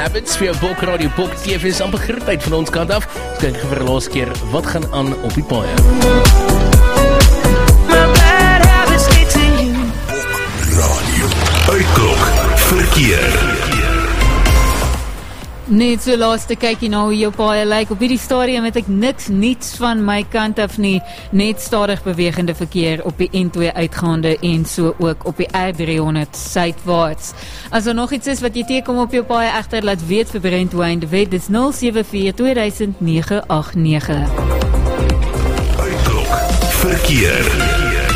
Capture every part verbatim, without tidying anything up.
Habits vir jou Bok Radio Bok T V is amper grootheid van ons kant af. Ons kyk vir die laaste keer wat gaan aan op die paaie. Radio Uitklok Verkeer. Net so laaste kykie na hoe jou paai lyk. Op hierdie stadium het ek niks niets van my kant af nie. Net stadig bewegende verkeer op die N twee uitgaande en so ook op die R driehonderd suidwaarts. As daar nog iets is wat jy teekom op jou paai egter, laat weet vir Brent Wayne de Wet. Dis nul sewe vier twee duisend nege agt nege. Uitklok Verkeer.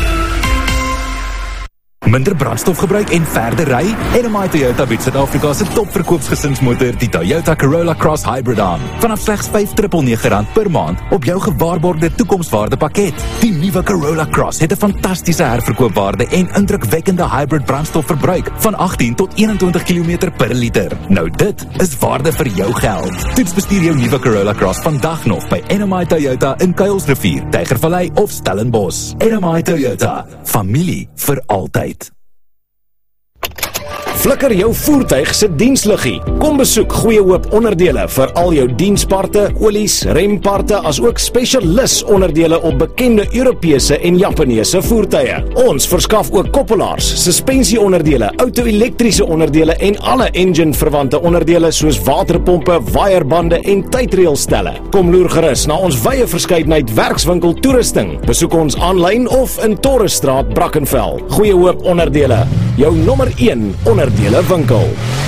Minder brandstofgebruik en verder ry? N M I Toyota bied Suid-Afrika se topverkoopsgesinsmotor, die Toyota Corolla Cross Hybrid aan. Vanaf slegs vyf nege nege rand per maand op jou gewaarborgde toekomswaarde pakket. Die nuwe Corolla Cross het 'n fantastiese herverkoopwaarde en indrukwekkende hybrid brandstofverbruik van agttien tot eenentwintig kilometer per liter. Nou dit is waarde vir jou geld. Toets bestuur jou nuwe Corolla Cross vandag nog by N M I Toyota in Kuilsrivier, Tygervallei of Stellenbosch. N M I Toyota, familie vir altyd. Flikker jou voertuig se diensliggie. Kom besoek Goeie Hoop Onderdele vir al jou diensparte, olies, remparte, as ook spesialis onderdele op bekende Europese en Japaneese voertuie. Ons verskaf ook koppelaars, suspensieonderdele, auto-elektriese onderdele en alle engine-verwante onderdele soos waterpompe, waierbande en tydreelstelle. Kom loer gerus na ons wye verskeidenheid werkswinkel toerusting. Besoek ons aanlyn of in Torresstraat, Brackenfell. Goeie Hoop Onderdele, jou nommer een onderdele winkel.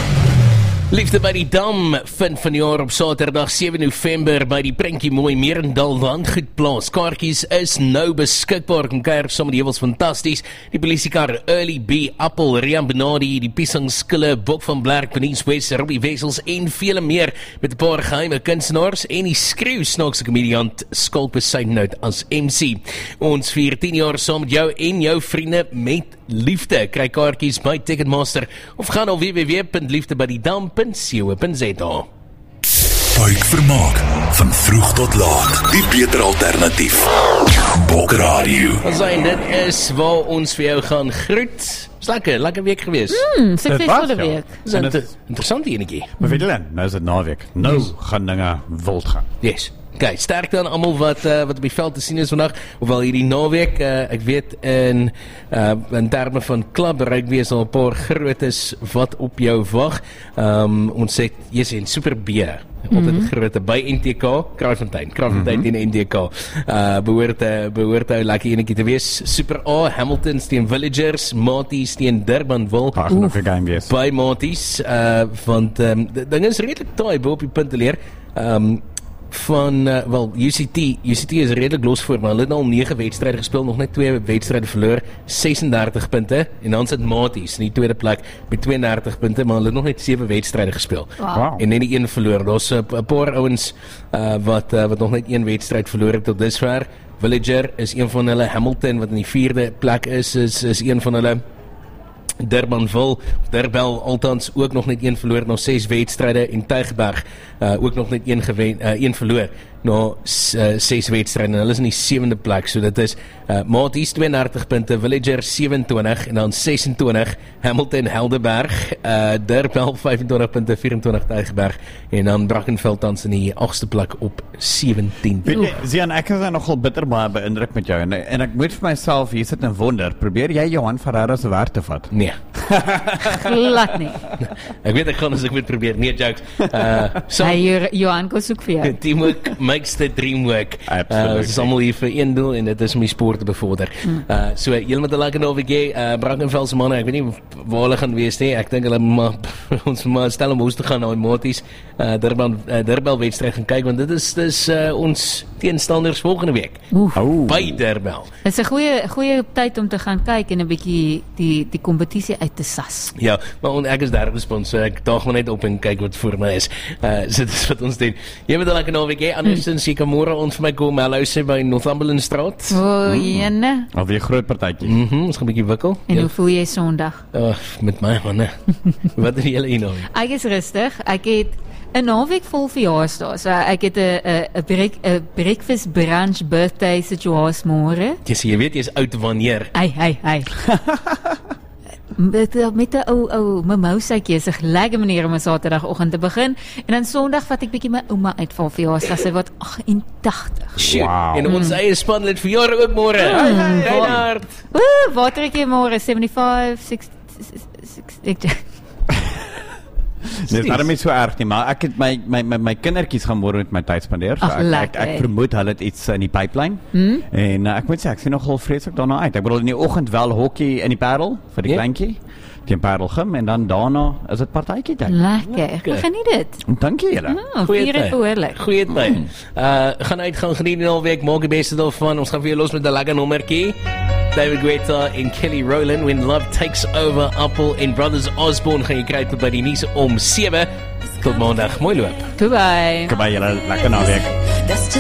Liefde by die Dam vind van jaar op Saterdag sewe November by die Prentjie Mooi Merendal Landgoedplaas. Kaartjies is nou beskikbaar. Kom kuier saam met die hewels fantasties. Die polisiekar Early B, Appel, Rian Benadi, die Piesangskille, Bok van Blerk, Benies West, Robbie Wessels en vele meer met 'n paar geheime kunstenaars en die skreeu snaakse komediant Skalk Besuidenhout as M C. Ons vier tien jaar saam met jou en jou vriende met liefde. Kry kaartjies by Ticketmaster of gaan na w w w punt liefdebydidam punt co punt z a. Buik vermaak van vroeg tot laat. Die beter alternatief. Bok Radio. Ons sê dit is waar ons vir jou gaan groet. Is lekker, lekker week gewees. Hmm, suksesvolle week. Dis 'n inter- interessante enetjie. Maar weet julle, nou is dit naweek. Nou yes. gaan dinge wild gaan. Yes. Kijk, sterkte aan almal wat uh, wat op die veld te sien is vandag, hoewel hierdie naweek, uh, ek weet in uh, in terme van klub rugby is al 'n paar grootes wat op jou wag. Um, ons sê jy's in Super B. Altyd mm-hmm. groote by N T K, Kraaifontein, Kraaifontein mm-hmm. teen N T K. Uh, behoort, uh, behoort ou lekker enetjie te wees. Super A, Hamilton teen Villagers, Maties teen Durbanville. Ag, nog 'n game wees. By Maties, uh, want um, die ding is redelik taai bo op die punt te leer. Um, van, uh, wel, U C T, U C T is redelijk los voor, maar hulle het al nege wedstryde gespeel, nog net twee wedstryde verloor, sesendertig punte, en dan sit Maties in die tweede plek met tweeëndertig punte, maar hulle het nog net sewe wedstryde gespeel. Wow. En net die een verloor. Daar's 'n uh, paar ouens uh, wat, uh, wat nog net een wedstryd verloor het tot dusver. Villager is een van hulle, Hamilton wat in die vierde plek is, is, is een van hulle. Durbanville, Durbel althans ook nog net een verloor na ses wedstryde en Tygerberg uh, ook nog net een gewen, uh, een verloor na uh, ses wedstryde en hulle is in die sewende plek, so dit is uh, Maties tweeëndertig punte, Villager sewenentwintig en dan sesentwintig, Hamilton Helderberg, uh, Durbel vyfentwintig punte, vyfentwintig Tygerberg en dan Brackenfell tans in die agste plek op sewentien. Weet jy, Zian, ek is nogal bitter baie beïndruk met jou en, en ek moet vir myself hier sit en wonder, probeer jy Johan Ferreira se werk te vat? Nee. Glad nie. Ek weet ek gaan as ek moet probeer, nee jokes. Uh, so, Hey, Johan, kom soek vir jou. Teamwork makes the dream work. Absolutely. Uh, ons is allemaal hier vir een doel en dit is om die sport te bevorder. Mm. Uh, so, julle met 'n lekker naweek hê, uh, Brackenfell se manne, ek weet nie waar hulle gaan wees nie. Ek dink hulle ma, ons maar stel om ons te gaan na die Maties, uh, Durban, uh, Durbel wedstryd gaan kyk, want dit is, dit is uh, ons teenstanders volgende week. Oef. Oh. By Durbel. Dit is 'n goeie goeie tyd om te gaan kyk en 'n bietjie die die kompetisie uit te sas. Ja, maar on, ek is derde spons, so ek daag maar net op en kyk wat voor my is. Uh, so dit is wat ons doen. Jy moet 'n lekker naweek hê. Andersins jy kan môre ons vir my kom hello sê by Northumberland Straat. O, oh, jene. Alweer groot partytjie. Mhm, mm ons gaan 'n bietjie wikkel. En hoe voel jy Sondag? Oh, met my manne. Wat is julle hier nou? Ek is rustig. Ek het 'n naweek vol verjaarsdae. So ek het 'n 'n 'n break 'n breakfast brunch birthday situasie môre. Jy sê jy weet jy's oud wanneer. Ai ai ai. met met 'n ou ou mimousaatjie is 'n lekker manier om 'n Saterdagoggend te begin. En dan Sondag vat ek bietjie my ouma uit vir verjaarsdag. Sy word agt-en-tagtig. Shit. Wow. En ons eie spanlid vir jare ook môre. Hey, Reinhard. Ooh, wat trek jy môre? seventy-five, sixty, sixty Dis daarom nie so erg nie, maar ek het my my my, my kindertjies gaan môre met my tyd spandeer. So Ach, ek, ek lekker. ek vermoed hulle het iets in die pipeline. Hmm? En uh, ek moet sê ek sien nogal vreeslik daarna uit. Ek bedoel in die oggend wel hokkie in die Parel vir die Ja. kleintjie. Teen Parel gym en dan daarna is dit partytjie tyd. Lekker. Ek geniet dit. Dankie julle. Oh, vier het behoorlik. Goeie tyd. Uh gaan uit gaan geniet die naweek, maak die beste daarvan. Ons gaan weer los met 'n lekker nommertjie. David Guetta en Kelly Rowland, When Love Takes Over, Apple en Brothers Osborne gaan jy kry tot by die nuus om sewe. Tot maandag. Mooi loop. Goodbye. Goodbye julle, lekker naweek. That's just